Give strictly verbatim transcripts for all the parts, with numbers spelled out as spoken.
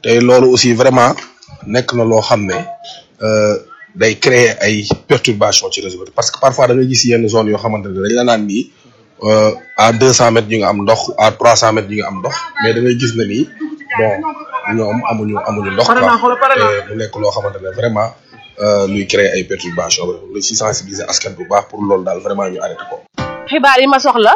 te loolu aussi vraiment nekk na loo xam ne day créer ay perturbations ci réseau bi parce que parfois da ngay gis yenn zone yoo xamante ne dañ la naan nii à deux cent mètres ñu nga am ndox à trois cent mètres ñu nga am ndox mais da ngay gis ne nii bon ñoom amuñu amuñu ndox quoi mu nekk loo xamante ne vraiment luy créer ay perturbations lu ci sensibiliser askan bu baax pour loolu daal vraiment ñu arrêté ko. xibaar yi ma soxla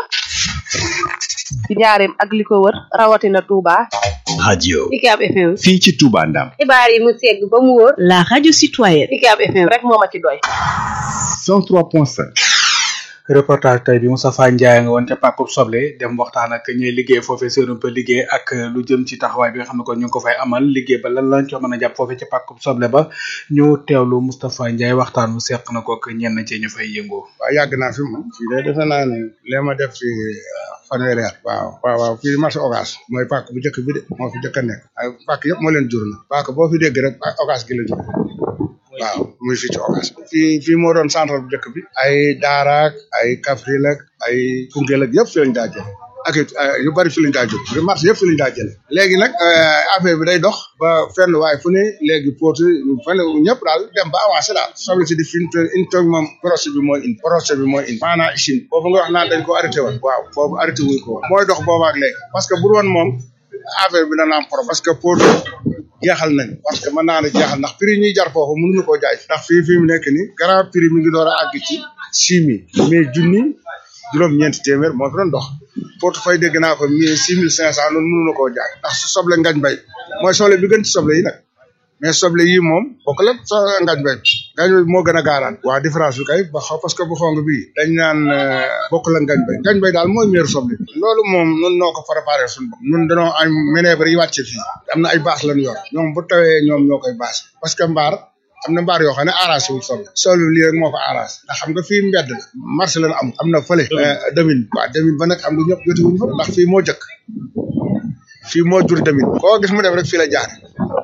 ci njaareem ak li ko wër rawatina Touba. radio Ucab F M. fii ci Touba Ndam. xibaar yi mu segg ba mu wóor. la radio citoyenne. Ucab F M rek moo ma ci doy. cent trois point cinq. reportage tey bi Moustapha Ndiaye nga woon ca Pakub Soble dem waxtaan ak ñuy liggéey foofee seen ba liggéey ak lu jëm ci taxawaay bi nga xam ne kon ñu ngi ko fay amal liggéey ba lan lañ co mën a jàpp foofee ca Pakub Soble ba ñu teewlu Moustapha Ndiaye waxtaan mu seq na ko ak ñenn ci ñu fay yëngoo. waaw yàgg naa fi moom fii de defe naa ne li ma def fi fanweeri at waaw waaw waaw fii marché Ocass mooy pàkk bu njëkk bi de moo fi njëkk a nekk ay pàkk yëpp moo leen jur na pàkk boo fi dégg rek Ocass gi la jur waaw muy fii ci Ocass fii fii moo doon centre bu njëkk bi ay Daaraak ay Kaffrine ak ay Koungheul ak yëpp fi lañ daa jële ak yu bari fi lañ daa jóg marché yëpp fi lañ daa jële léegi nag affaire bi day dox ba fenn waaye fu ne léegi poot fenn ñëpp daal dem ba avancé daal soble si di fi une toog moom projet bi mooy indi projet bi mooy indi maanaam usine boobu nga wax naan dañ ko arrêté woon waaw boobu arrêté wuñ ko woon mooy dox boobaak léegi parce que bu woon moom affaire bi dana am pro parce que poot jeexal nañ parce que mën naa ne jeexal ndax prix ñuy jar foofu mënuñu koo jaay ndax fii fii mu nekk ni grand prix mi ngi door a àgg ci six mille mais junni juróom-ñeenti téeméer moo fi doon dox portefeuille dégg naa ko mille six mille cinq cent noonu mënuñu koo jaay ndax su soble ngañ bay mooy soble bi gën ci soble yi nag mais soble yi moom bokk la so ngañ bay ngañ bay moo gën a gaaraan waa différence bi kay ba xaw parce que bu xong bii dañ naan bokk la ngañ bay ngañ bay daal mooy meeru soble loolu moom nun noo ko préparé suñu bopp ñun dañoo am manœuvre yi wàcce fii am na ay bâche lañu yor ñoom bu tawee ñoom ñoo koy bâche parce que mbaar am na mbaar yoo xam ne arrangé wul soble soble lii rek moo ko arrangé ndax xam nga fii mbedd la marché lañu am am na fële demin waaw demin ba nag xam nga ñëpp jotiwuñu fa ndax fii moo jëkk fii moo jur demin koo gis mu def rek fii la jaar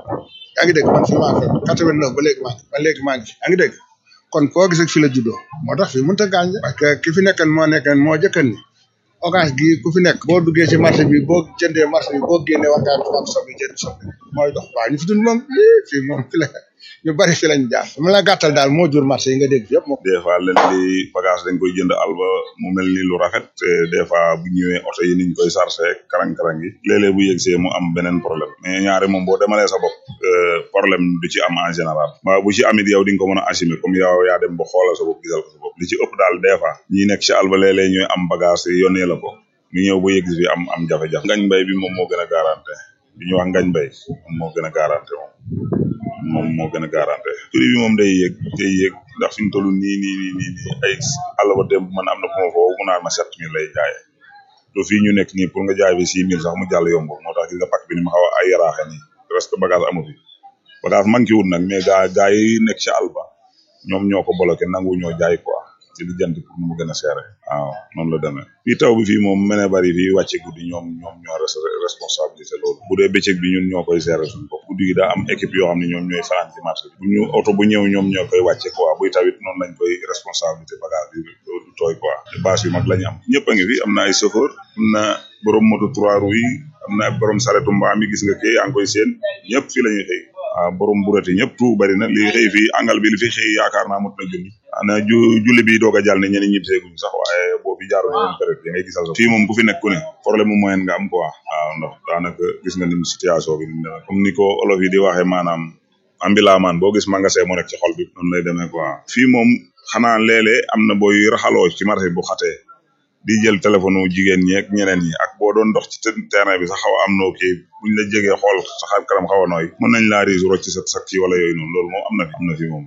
yaa ngi dégg man fii maa fekk quatre-vingt-neuf ba léegi maa ngi ba léegi maa ngi fi yaa ngi dégg kon koo gis rek fii la juddoo moo tax fii mënut a gaañ parce que ki fi nekkan moo nekkan moo jëkkan ni Ocass gi ku fi nekk boo duggee ci marché bi boo jëndee marché bi boo génnee war ngaa am soble jënd soble mooy dox waaw ñu fi dund moom fii moom fi la ñu bari fi lañ jaar mu la gàttal daal moo jur marché yi nga dégg yëpp moom des fois leen li bagage dañ koy jënd alba mu mel ni lu rafet te des fois bu ñëwee oto yi niñ koy chargé karang-karang yi léeg-léeg bu yegsee mu am beneen problème mais ñaare moom boo demalee sa bopp problème du ci am en général waaw bu ci amit yow di nga ko mën a assumer comme yow yaa dem ba xoolal sa bopp gisal ko sa bopp li ci ëpp daal des fois ñi nekk ci alba léeg-léeg ñooy am bagage yi yónnee la ko mi ñëw ba yegg fi am am jafe-jafe ngañ mbay bi moom moo gën a garanté bi ñu wax ngañ mbay moom moo gën a garanté moom moom moo gën a garanté prix bi moom day yéeg day yéeg ndax fi ñu toll nii nii nii nii nii ay àll ba dem man am na ku ma foofu mu naan ma sept mille lay jaayee to fii ñu nekk nii pour nga jaay fi six mille sax mu jàll yomb moo tax gis nga pakk bi ni ma xaw a ay yaraaxe nii presque bagage amu fi bagage manqué wul nag mais gaa gaa yi nekk ci àll ba ñoom ñoo ko bloqué nangu ñoo jaay quoi ci di jant pour mu gën a seere waaw noonu la demee fii taw bi fii moom mene bari fii wàcce guddi ñoom ñoom ñoo responsabilité loolu bu dee bëccëg bi ñun ñoo koy seere suñu bopp guddi gi daa am équipe yoo xam ne ñoom ñooy fanaan ci marché bi bu ñu oto bu ñëw ñoom ñoo koy wàcce quoi buy tawit noonu lañ koy responsabilité bagage bi du tooy quoi bâche yu mag lañu am ñëpp a ngi fi am na ay chauffeur am na borom moto trois roues yi am na borom saretu mbaam yi gis nga kii yaa ngi koy seen ñëpp fii la ñuy xëy waaw borom burati ñëpp tout bari na li xëy fii angal bi li fi xëy yaakaar naa mot na junni ana ju julli bi doog a jàll ne ñeneen ñib seeguñ sax waaye boo fi jaaroon ñoom période yi ngay gisal sax fii moom ku fi nekk ku ne problème mu moyen nga am quoi waaw ndax daanaka gis nga ni mu situation bi ni mu demee comme ni ko olof yi di waxee maanaam ambilaamaan boo gis magasin mu nekk ci xol bi noonu lay demee quoi fii moom xanaa léeg-léeg am na booy raxaloo ci marché bu xatee di jël téléphone wu jigéen ñi ak ñeneen ñi ak boo doon dox ci terrain bi sax xaw a am noo kii buñ la jegee xool sa xar kanam xaw a nooy mën nañ laa riis rocc sa sak ci wala yooyu noonu loolu moom am na fi am na fi moom.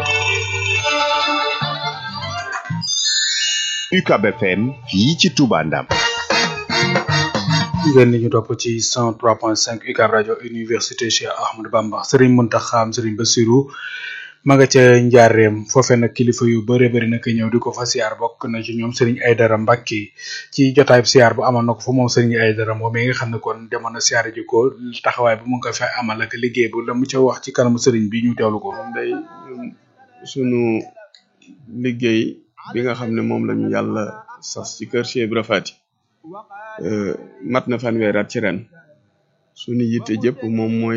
Ucab F M fii ci Touba Ndam. ngeen ni ñu topp ci cent trois point cinq Ucab rajo université Cheikh Ahmadou Bamba Serigne Mountakha Serigne Bassirou ma nga ca njaareem foofe nag kilifa yu bëre bëri nag ñëw di ko fa siyaar bokk na ci ñoom Serigne Aydara Mbacke ci jotaay siyaar bu amoon na ko fa moom Serigne Aydara moom mi nga xam ne kon demoon na siyaar ji ko taxawaay bu mu ngi ko fay amal ak liggéey bu la mu ca wax ci kanamu Serigne bi ñu teewlu ko. moom day sunu liggéey bi nga xam ne moom lañu yàlla sas ci kër Cheikh Ibra Fati mat na fanweeri at ci ren sunu yitte jëpp moom mooy